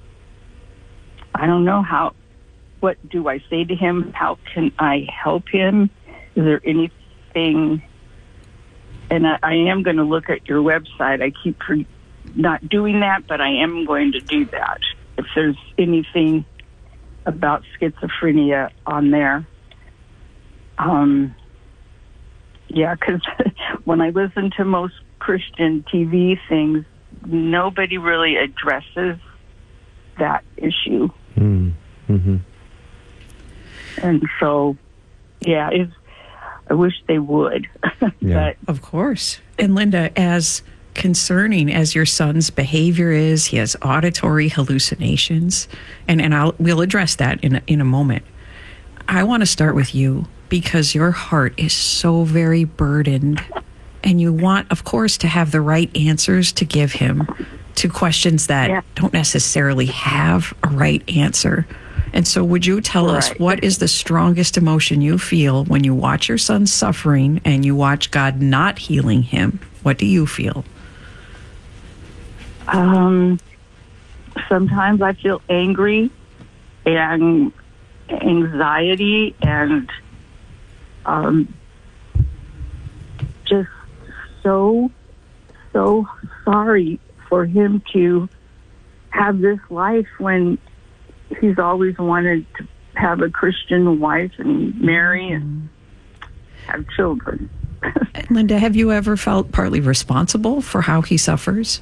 [SPEAKER 19] I don't know how... What do I say to him? How can I help him? Is there anything? And I, I am going to look at your website. I keep pre- not doing that, but I am going to do that. If there's anything about schizophrenia on there. Um, yeah, because when I listen to most Christian T V things, nobody really addresses that issue.
[SPEAKER 13] Mm-hmm.
[SPEAKER 19] And so, yeah, it's, I wish they would.
[SPEAKER 14] Yeah. But of course. And Linda, as concerning as your son's behavior is, he has auditory hallucinations, and, and I'll, we'll address that in a, in a moment. I want to start with you because your heart is so very burdened, and you want, of course, to have the right answers to give him to questions that yeah. don't necessarily have a right answer. And so would you tell right. us what is the strongest emotion you feel when you watch your son suffering and you watch God not healing him? What do you feel?
[SPEAKER 19] Um, sometimes I feel angry and anxiety and um, just so, so sorry for him to have this life when he's always wanted to have a Christian wife and marry and have children.
[SPEAKER 14] Linda, have you ever felt partly responsible for how he suffers?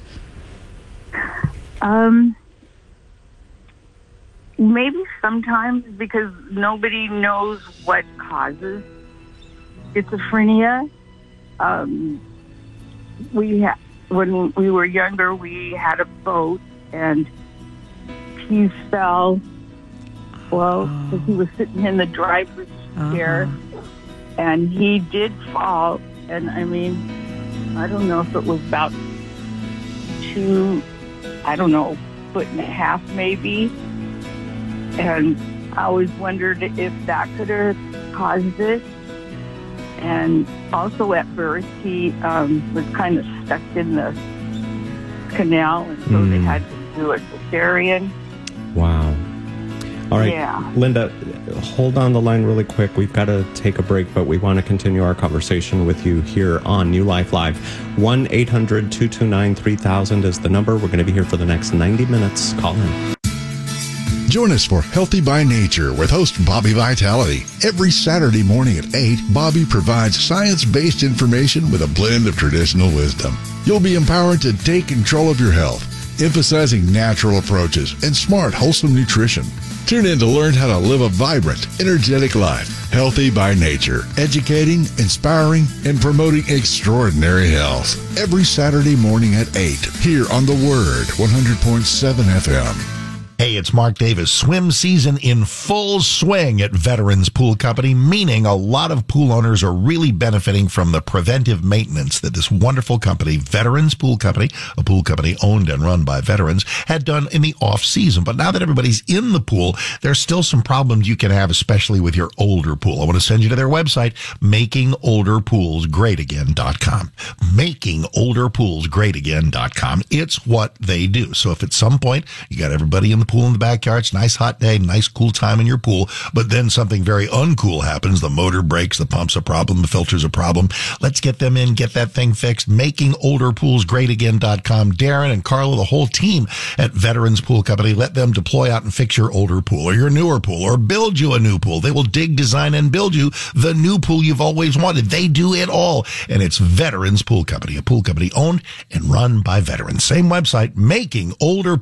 [SPEAKER 19] Um, maybe sometimes, because nobody knows what causes schizophrenia. Um, we ha- when we were younger, we had a boat, and he fell, well, because oh. he was sitting in the driver's uh-huh. chair, and he did fall, and I mean, I don't know if it was about two, I don't know, foot and a half maybe, and I always wondered if that could have caused it. And also at birth, he um, was kind of stuck in the canal, and so mm. they had to do a cesarean.
[SPEAKER 13] Wow. All right.
[SPEAKER 19] Yeah.
[SPEAKER 13] Linda, hold on the line really quick. We've got to take a break, but we want to continue our conversation with you here on New Life Live. one eight hundred two two nine three thousand is the number. We're going to be here for the next ninety minutes. Call in.
[SPEAKER 20] Join us for Healthy by Nature with host Bobby Vitality. Every Saturday morning at eight, Bobby provides science-based information with a blend of traditional wisdom. You'll be empowered to take control of your health, emphasizing natural approaches and smart, wholesome nutrition. Tune in to learn how to live a vibrant, energetic life. Healthy by Nature, educating, inspiring, and promoting extraordinary health. Every Saturday morning at eight, here on The Word, one hundred point seven F M.
[SPEAKER 2] Hey, it's Mark Davis. Swim season in full swing at Veterans Pool Company, meaning a lot of pool owners are really benefiting from the preventive maintenance that this wonderful company, Veterans Pool Company, a pool company owned and run by veterans, had done in the off season. But now that everybody's in the pool, there's still some problems you can have, especially with your older pool. I want to send you to their website, making older pools great again dot com. making older pools great again dot com. It's what they do. So if at some point you got everybody in the pool in the backyard, it's a nice hot day, nice cool time in your pool, but then something very uncool happens, the motor breaks, the pump's a problem, the filter's a problem, let's get them in, get that thing fixed. making older pools great again dot com. Darren and Carla, the whole team at Veterans Pool Company, let them deploy out and fix your older pool or your newer pool or build you a new pool. They will dig, design, and build you the new pool you've always wanted. They do it all. And it's Veterans Pool Company, a pool company owned and run by veterans. Same website, making older